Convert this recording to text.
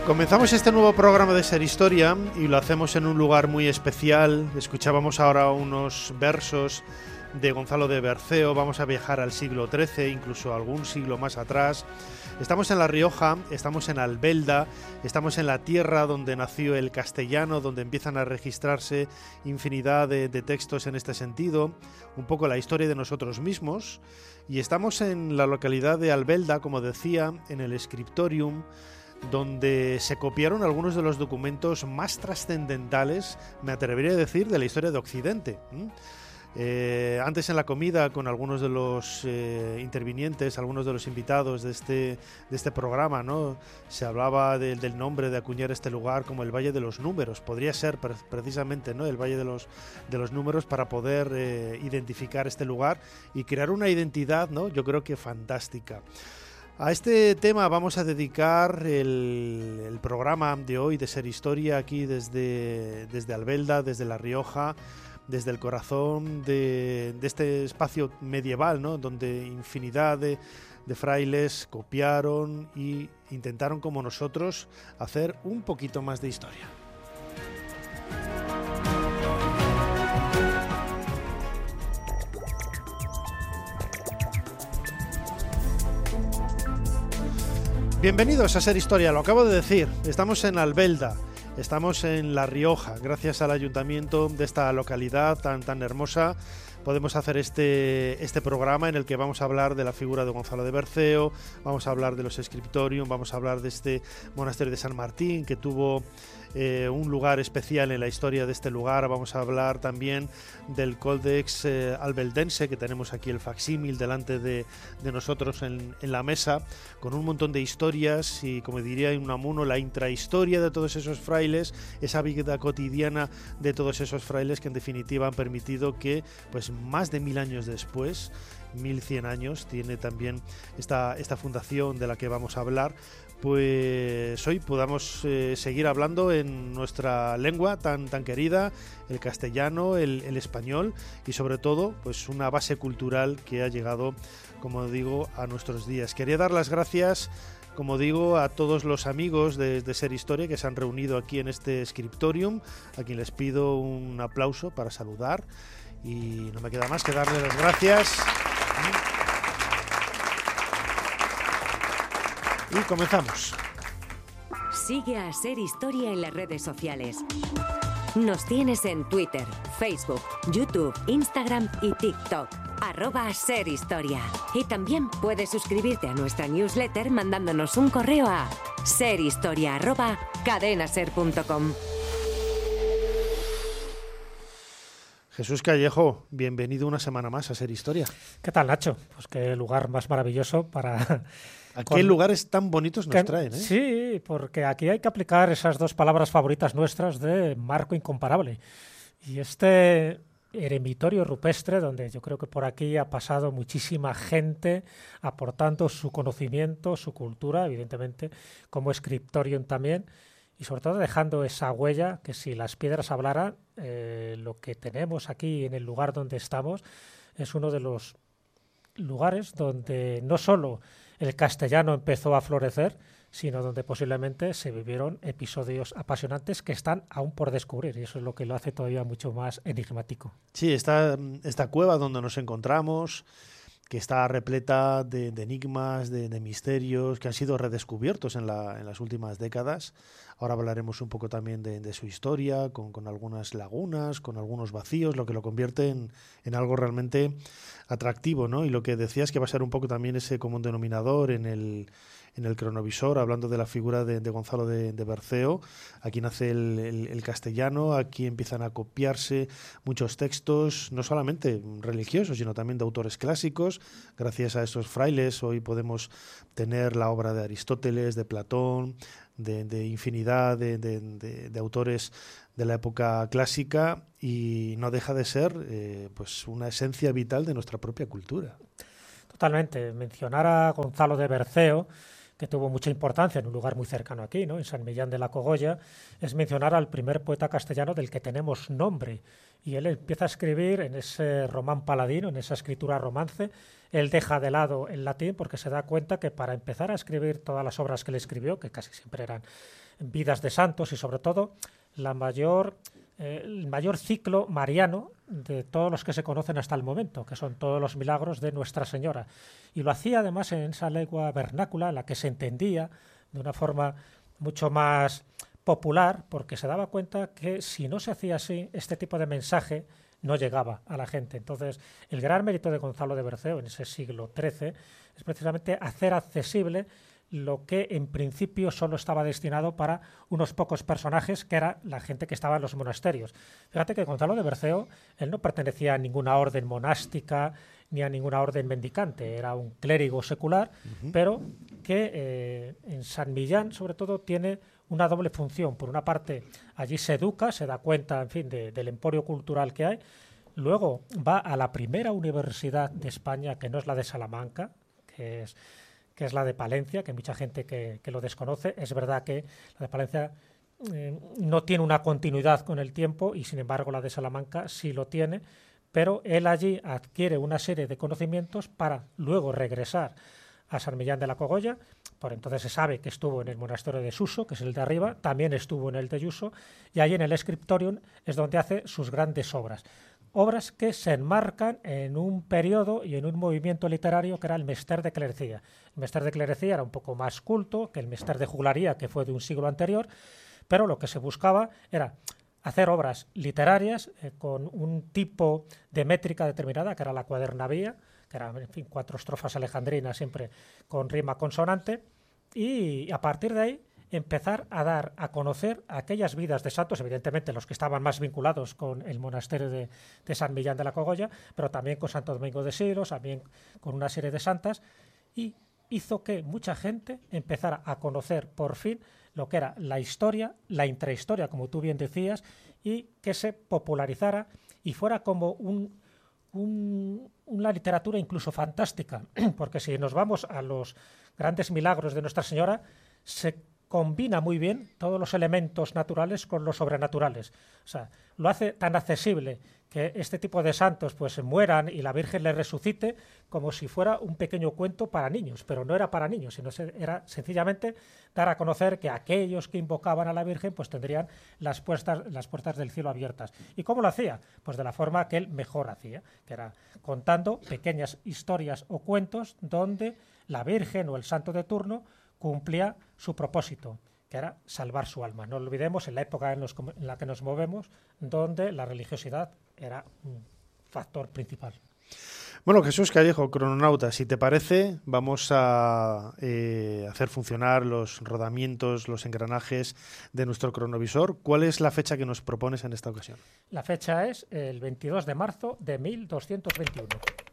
Comenzamos este nuevo programa de Ser Historia y lo hacemos en un lugar muy especial. Escuchábamos ahora unos versos de Gonzalo de Berceo. Vamos a viajar al siglo XIII, incluso algún siglo más atrás. Estamos en La Rioja, estamos en Albelda, estamos en la tierra donde nació el castellano, donde empiezan a registrarse infinidad de textos en este sentido, un poco la historia de nosotros mismos. Y estamos en la localidad de Albelda, como decía, en el Scriptorium, donde se copiaron algunos de los documentos más trascendentales, me atrevería a decir, de la historia de Occidente. Antes en la comida con algunos de los intervinientes, algunos de los invitados de este programa, ¿no? Se hablaba del nombre de acuñar este lugar como el Valle de los Números. Podría ser precisamente, ¿no?, el Valle de los Números, para poder identificar este lugar y crear una identidad, ¿no?, yo creo que fantástica. A este tema vamos a dedicar el programa de hoy de Ser Historia aquí desde Albelda, desde La Rioja, desde el corazón de este espacio medieval, ¿no?, donde infinidad de frailes copiaron y intentaron, como nosotros, hacer un poquito más de historia. Bienvenidos a Ser Historia, lo acabo de decir, estamos en Albelda, estamos en La Rioja, gracias al ayuntamiento de esta localidad tan hermosa. Podemos hacer este programa en el que vamos a hablar de la figura de Gonzalo de Berceo, vamos a hablar de los Scriptorium, vamos a hablar de este monasterio de San Martín que tuvo un lugar especial en la historia de este lugar. Vamos a hablar también del Codex Albeldense, que tenemos aquí el facsímil delante de nosotros en la mesa, con un montón de historias y, como diría Unamuno, la intrahistoria de todos esos frailes, esa vida cotidiana de todos esos frailes que en definitiva han permitido que, pues más de 1000 años después, 1100 años, tiene también esta fundación de la que vamos a hablar, pues hoy podamos seguir hablando en nuestra lengua tan querida, el castellano, el español, y sobre todo pues una base cultural que ha llegado, como digo, a nuestros días. Quería dar las gracias, como digo, a todos los amigos de Ser Historia que se han reunido aquí en este Scriptorium, a quien les pido un aplauso para saludar, y no me queda más que darles las gracias. Y comenzamos. Sigue a Ser Historia en las redes sociales. Nos tienes en Twitter, Facebook, YouTube, Instagram y TikTok. @SerHistoria. Y también puedes suscribirte a nuestra newsletter mandándonos un correo a serhistoria@cadenaser.com. Jesús Callejo, bienvenido una semana más a Ser Historia. ¿Qué tal, Nacho? Pues qué lugar más maravilloso para... ¿A qué lugares tan bonitos nos traen, eh? Sí, porque aquí hay que aplicar esas dos palabras favoritas nuestras de marco incomparable. Y este eremitorio rupestre, donde yo creo que por aquí ha pasado muchísima gente aportando su conocimiento, su cultura, evidentemente, como Scriptorium también, y sobre todo dejando esa huella que, si las piedras hablaran, lo que tenemos aquí en el lugar donde estamos es uno de los lugares donde no solo el castellano empezó a florecer, sino donde posiblemente se vivieron episodios apasionantes que están aún por descubrir, y eso es lo que lo hace todavía mucho más enigmático. Sí, esta cueva donde nos encontramos, que está repleta de enigmas, de misterios que han sido redescubiertos en las últimas décadas. Ahora hablaremos un poco también de su historia, con algunas lagunas, con algunos vacíos, lo que lo convierte en algo realmente atractivo, ¿no? Y lo que decías, que va a ser un poco también ese común denominador en el cronovisor, hablando de la figura de Gonzalo de Berceo. Aquí nace el castellano, aquí empiezan a copiarse muchos textos, no solamente religiosos, sino también de autores clásicos. Gracias a estos frailes hoy podemos tener la obra de Aristóteles, de Platón, de infinidad de autores de la época clásica, y no deja de ser pues una esencia vital de nuestra propia cultura. Totalmente. Mencionar a Gonzalo de Berceo que tuvo mucha importancia en un lugar muy cercano aquí, ¿no? En San Millán de la Cogolla, es mencionar al primer poeta castellano del que tenemos nombre. Y él empieza a escribir en ese román paladino, en esa escritura romance. Él deja de lado el latín porque se da cuenta que para empezar a escribir todas las obras que él escribió, que casi siempre eran vidas de santos y sobre todo el mayor ciclo mariano de todos los que se conocen hasta el momento, que son todos los milagros de Nuestra Señora. Y lo hacía además en esa lengua vernácula en la que se entendía de una forma mucho más popular, porque se daba cuenta que si no se hacía así, este tipo de mensaje no llegaba a la gente. Entonces, el gran mérito de Gonzalo de Berceo en ese siglo XIII es precisamente hacer accesible lo que en principio solo estaba destinado para unos pocos personajes, que era la gente que estaba en los monasterios. Fíjate que Gonzalo de Berceo, él no pertenecía a ninguna orden monástica ni a ninguna orden mendicante, era un clérigo secular, pero que en San Millán, sobre todo, tiene una doble función. Por una parte, allí se educa, se da cuenta, en fin, del emporio cultural que hay. Luego va a la primera universidad de España, que no es la de Salamanca, que es la de Palencia, que hay mucha gente que lo desconoce. Es verdad que la de Palencia no tiene una continuidad con el tiempo y, sin embargo, la de Salamanca sí lo tiene, pero él allí adquiere una serie de conocimientos para luego regresar a San Millán de la Cogolla. Por entonces se sabe que estuvo en el monasterio de Suso, que es el de arriba, también estuvo en el de Yuso, y allí en el Scriptorium es donde hace sus grandes obras. Obras que se enmarcan en un periodo y en un movimiento literario que era el Mester de Clerecía. El Mester de Clerecía era un poco más culto que el Mester de Juglaría, que fue de un siglo anterior, pero lo que se buscaba era hacer obras literarias con un tipo de métrica determinada, que era la cuadernavía, que eran, en fin, 4 estrofas alejandrinas, siempre con rima consonante, y a partir de ahí empezar a dar a conocer aquellas vidas de santos, evidentemente los que estaban más vinculados con el monasterio de San Millán de la Cogolla, pero también con Santo Domingo de Silos, también con una serie de santas, y hizo que mucha gente empezara a conocer por fin lo que era la historia, la intrahistoria, como tú bien decías, y que se popularizara y fuera como una literatura incluso fantástica, porque si nos vamos a los grandes milagros de Nuestra Señora, se combina muy bien todos los elementos naturales con los sobrenaturales. O sea, lo hace tan accesible que este tipo de santos pues mueran y la Virgen les resucite como si fuera un pequeño cuento para niños, pero no era para niños, sino era sencillamente dar a conocer que aquellos que invocaban a la Virgen pues tendrían las puertas del cielo abiertas. ¿Y cómo lo hacía? Pues de la forma que él mejor hacía, que era contando pequeñas historias o cuentos donde la Virgen o el santo de turno cumplía su propósito, que era salvar su alma. No olvidemos en la época en la que nos movemos, donde la religiosidad era un factor principal. Bueno, Jesús Callejo, crononauta, si te parece, vamos a hacer funcionar los rodamientos, los engranajes de nuestro cronovisor. ¿Cuál es la fecha que nos propones en esta ocasión? La fecha es el 22 de marzo de 1221.